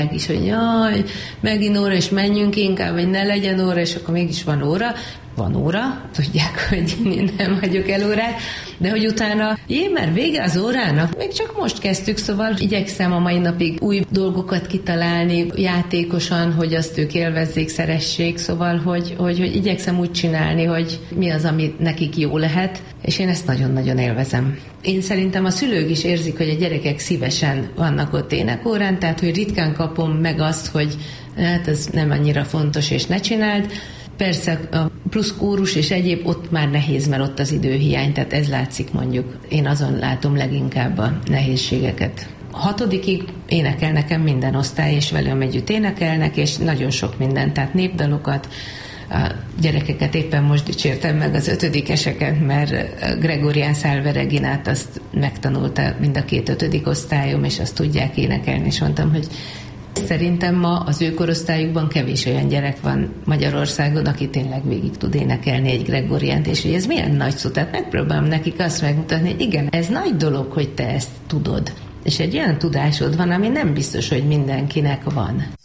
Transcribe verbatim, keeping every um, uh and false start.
is, hogy jaj, megint óra, és menjünk inkább, vagy ne legyen óra, és akkor mégis van óra. Van óra, tudják, hogy én nem hagyok el órát, de hogy utána, jé, mert vége az órának, még csak most kezdtük, szóval igyekszem a mai napig új dolgokat kitalálni játékosan, hogy azt ők élvezzék, szeressék, szóval, hogy, hogy, hogy igyekszem úgy csinálni, hogy mi az, ami nekik jó lehet, és én ezt nagyon-nagyon élvezem. Én szerintem a szülők is érzik, hogy a gyerekek szívesen vannak ott énekórán, tehát hogy ritkán kapom meg azt, hogy hát ez nem annyira fontos, és ne csináld. Persze a plusz kórus és egyéb ott már nehéz, mert ott az időhiány, tehát ez látszik mondjuk. Én azon látom leginkább a nehézségeket. A hatodikig énekel nekem minden osztály, és velem együtt énekelnek, és nagyon sok minden, tehát népdalokat, a gyerekeket éppen most dicsértem meg az ötödikeseket, mert Gregorián Szálve Reginát azt megtanulta mind a két ötödik osztályom, és azt tudják énekelni, és mondtam, hogy szerintem ma az ő korosztályukban kevés olyan gyerek van Magyarországon, aki tényleg végig tud énekelni egy Gregoriánt, és hogy ez milyen nagy szó. Tehát megpróbálom nekik azt megmutatni, hogy igen, ez nagy dolog, hogy te ezt tudod. És egy olyan tudásod van, ami nem biztos, hogy mindenkinek van.